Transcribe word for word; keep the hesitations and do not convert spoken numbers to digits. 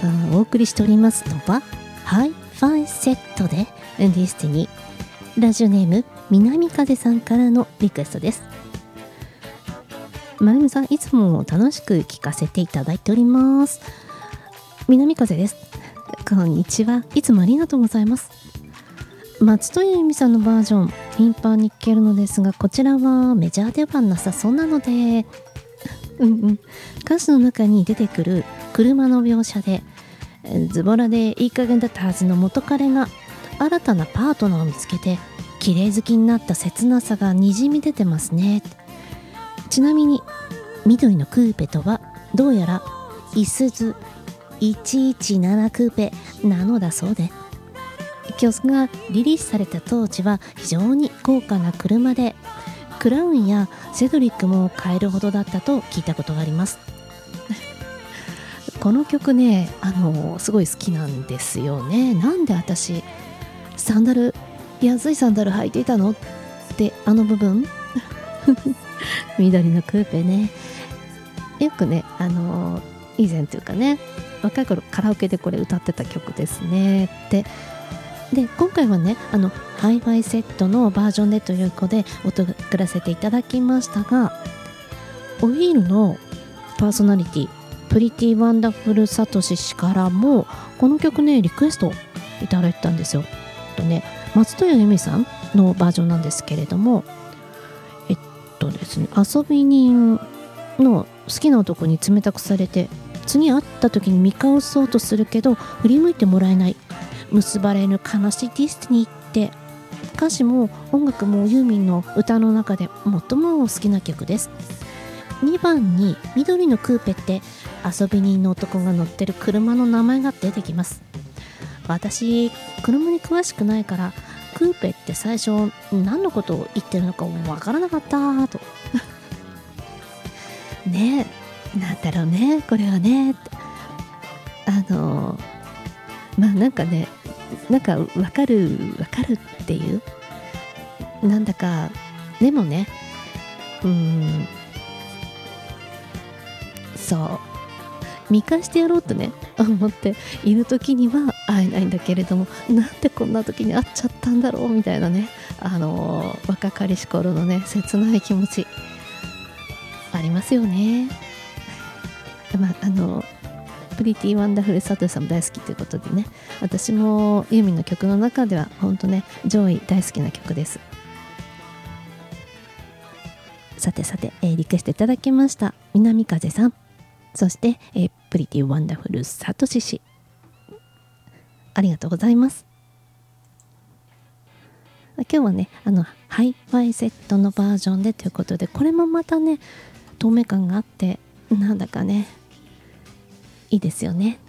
さあお送りしておりますのはハイファイセットでディスティニー。ラジオネーム南風さんからのリクエストです。まるみさん、いつも楽しく聞かせていただいております。南風です。こんにちは。いつもありがとうございます。松任谷由実さんのバージョン頻繁に聴けるのですが、こちらはメジャーではなさそうなのでうんうん歌詞の中に出てくる車の描写で、ズボラでいい加減だったはずの元彼が新たなパートナーを見つけて綺麗好きになった切なさがにじみ出てますね。ちなみに緑のクーペとはどうやらいすゞいちいちななクーペなのだそうで、曲がリリースされた当時は非常に高価な車で、クラウンやセドリックも買えるほどだったと聞いたことがありますこの曲ね、あのすごい好きなんですよね。なんで私サンダル安いサンダル履いていたのってあの部分緑のクーペね、よくね、あの以前というかね、若い頃カラオケでこれ歌ってた曲ですね。でで今回はね、あのハイファイセットのバージョンでということで音を送らせていただきましたが、おヒールのパーソナリティプリティワンダフルサトシ氏からもこの曲ねリクエストいただいたんですよ。とね、松任谷由実さんのバージョンなんですけれども、えっとですね、遊び人の好きな男に冷たくされて次会った時に見返そうとするけど振り向いてもらえない、結ばれぬ悲しいディスティニーって、歌詞も音楽もユーミンの歌の中で最も好きな曲です。にばんに緑のクーペって遊び人の男が乗ってる車の名前が出てきます。私車に詳しくないからクーペって最初何のことを言ってるのかわからなかったとねえ、なんだろうねこれはねって、あのまあなんかね、なんかわかるわかるっていう、なんだかでもね、うーんそう見返してやろうとね思っている時には会えないんだけれども、なんでこんな時に会っちゃったんだろうみたいなね、あのー、若かりし頃のね切ない気持ちありますよね。まああのプリティワンダフルサトシさんも大好きということでね、私もユーミンの曲の中では本当ね上位大好きな曲です。さてさて、えー、リクエストいただきました南風さん、そして、えー、プリティワンダフルサトシ氏、ありがとうございます。今日はね、あのハイファイセットのバージョンでということで、これもまたね透明感があってなんだかねいいですよね。